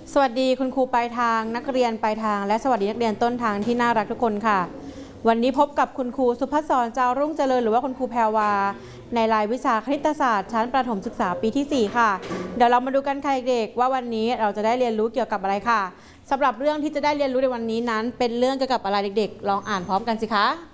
สวัสดีคุณครูปลายทางนักเรียนปลายทางและสวัสดีนักเรียนต้นทางที่น่ารักทุกคนค่ะวันนี้พบกับคุณครูสุภัสสร จารุ่งเจริญหรือว่าคุณครูแพรวาในรายวิชาคณิตศาสตร์ชั้นประถมศึกษาปีที่4ค่ะเดี๋ยวเรามาดูกันค่ะเด็กๆว่าวันนี้เราจะได้เรียนรู้เกี่ยวกับอะไรค่ะสำหรับเรื่องที่จะได้เรียนรู้ในวันนี้นั้นเป็นเรื่องเกี่ยวกับอะไรเด็กๆลองอ่านพร้อมกันสิคะ